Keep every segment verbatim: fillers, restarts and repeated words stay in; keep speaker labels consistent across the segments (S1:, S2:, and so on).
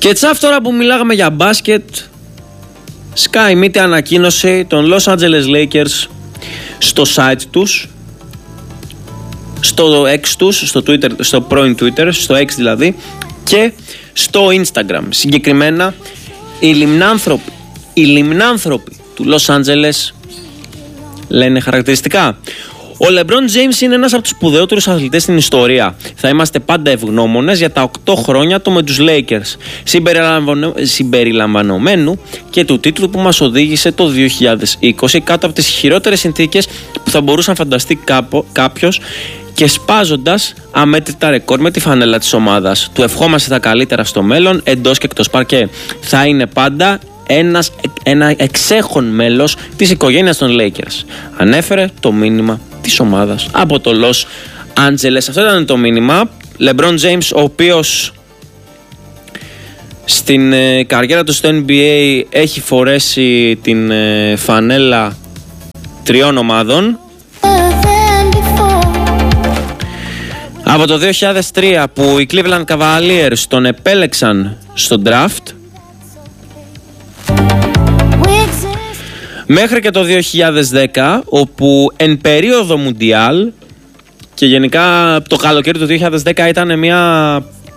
S1: Και τσαφ, τώρα που μιλάγαμε για μπάσκετ, σκάει μύτη ανακοίνωση των Los Angeles Lakers στο site τους, στο X τους, στο, Twitter, στο πρώην Twitter, στο X δηλαδή, και στο Instagram. Συγκεκριμένα, οι λιμνάνθρωποι, οι λιμνάνθρωποι του Los Angeles λένε χαρακτηριστικά: ο LeBron James είναι ένας από τους σπουδαιότερους αθλητές στην ιστορία. Θα είμαστε πάντα ευγνώμονες για τα οκτώ χρόνια του με τους Lakers, συμπεριλαμβανομένου και του τίτλου που μας οδήγησε το δύο χιλιάδες είκοσι κάτω από τις χειρότερες συνθήκες που θα μπορούσε να φανταστεί κάποιος και σπάζοντας αμέτρητα ρεκόρ με τη φανέλα της ομάδας. Του ευχόμαστε τα καλύτερα στο μέλλον, εντός και εκτός παρκέ. Θα είναι πάντα ένας, ένα εξέχον μέλος της οικογένειας των Lakers. Ανέφερε το μήνυμα της ομάδας από το Los Angeles. Αυτό ήταν το μήνυμα. LeBron James, ο οποίος στην ε, καριέρα του στο N B A έχει φορέσει την ε, φανέλα τριών ομάδων. Από το δύο χιλιάδες τρία που οι Cleveland Cavaliers τον επέλεξαν στο draft, μέχρι και το δύο χιλιάδες δέκα, όπου εν περίοδο Μουντιάλ, και γενικά το καλοκαίρι του δύο χιλιάδες δέκα ήταν μια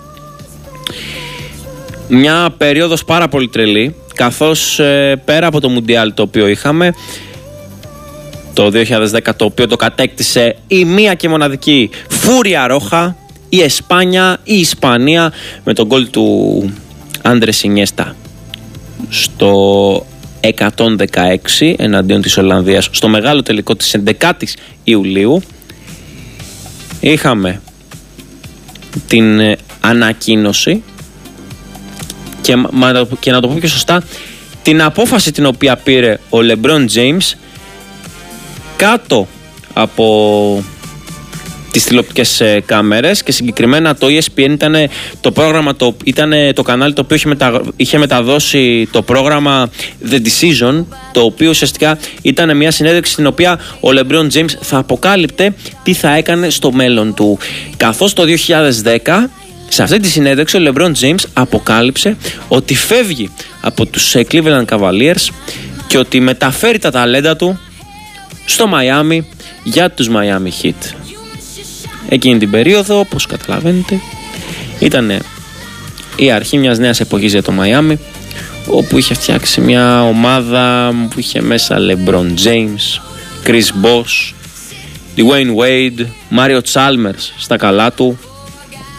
S1: μια περίοδος πάρα πολύ τρελή, καθώς ε, πέρα από το Μουντιάλ το οποίο είχαμε το δύο χιλιάδες δέκα, το οποίο το κατέκτησε η μία και μοναδική Φούρια Ρόχα, η Εσπάνια, η Ισπανία, με τον γκολ του Άντρες Ινιέστα στο εκατόν δεκαέξι εναντίον της Ολλανδίας στο μεγάλο τελικό της έντεκατης Ιουλίου. Είχαμε την ανακοίνωση και, και να το πω πιο σωστά, την απόφαση την οποία πήρε ο LeBron James κάτω από τις τηλεοπτικές ε, κάμερες, και συγκεκριμένα το E S P N ήταν το πρόγραμμα, το, ήταν το κανάλι το οποίο είχε, μετα, είχε μεταδώσει το πρόγραμμα The Decision, το οποίο ουσιαστικά ήταν μια συνέντευξη στην οποία ο LeBron James θα αποκάλυπτε τι θα έκανε στο μέλλον του. Καθώς το δύο χιλιάδες δέκα, σε αυτή τη συνέντευξη, ο LeBron James αποκάλυψε ότι φεύγει από τους Cleveland Cavaliers και ότι μεταφέρει τα ταλέντα του στο Μαϊάμι για τους Miami Heat. Εκείνη την περίοδο, όπως καταλαβαίνετε, ήταν η αρχή μιας νέας εποχής για το Μαϊάμι, όπου είχε φτιάξει μια ομάδα που είχε μέσα LeBron James, Chris Bosh, Dwayne Wade, Mario Chalmers στα καλά του,